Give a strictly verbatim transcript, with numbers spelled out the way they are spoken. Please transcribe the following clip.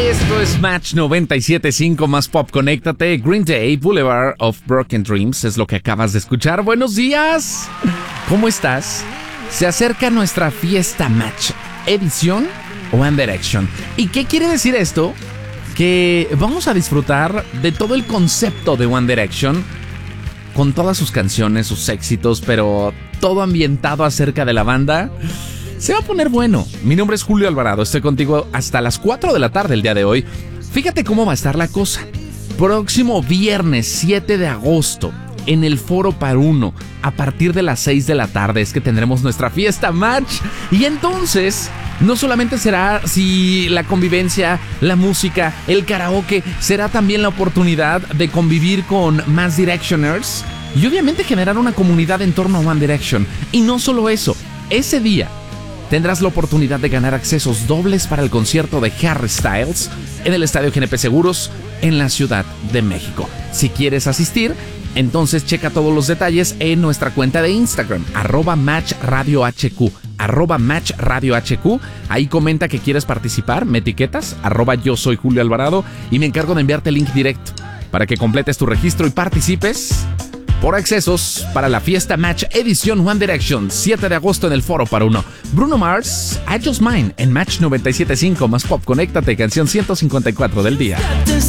Esto es Match noventa y siete punto cinco más Pop. Conéctate. Green Day, Boulevard of Broken Dreams es lo que acabas de escuchar. Buenos días. ¿Cómo estás? Se acerca nuestra fiesta Match edición One Direction. ¿Y qué quiere decir esto? Que vamos a disfrutar de todo el concepto de One Direction, con todas sus canciones, sus éxitos, pero todo ambientado acerca de la banda. Se va a poner bueno. Mi nombre es Julio Alvarado, estoy contigo hasta las cuatro de la tarde el día de hoy. Fíjate cómo va a estar la cosa. Próximo viernes siete de agosto, en el Foro Paruno, a partir de las seis de la tarde, es que tendremos nuestra fiesta Match. Y entonces, no solamente será si la convivencia, la música, el karaoke, será también la oportunidad de convivir con más Directioners y obviamente generar una comunidad en torno a One Direction. Y no solo eso, ese día tendrás la oportunidad de ganar accesos dobles para el concierto de Harry Styles en el Estadio G N P Seguros en la Ciudad de México. Si quieres asistir, entonces checa todos los detalles en nuestra cuenta de Instagram, arroba Match Radio H Q, arroba Match Radio H Q. Ahí comenta que quieres participar, me etiquetas, arroba yo soy Julio Alvarado, y me encargo de enviarte el link directo para que completes tu registro y participes por accesos para la fiesta Match edición One Direction, siete de agosto en el Foro Paruno. Bruno Mars, I Just Mine en Match noventa y siete punto cinco más Pop. Conéctate, canción ciento cincuenta y cuatro del día.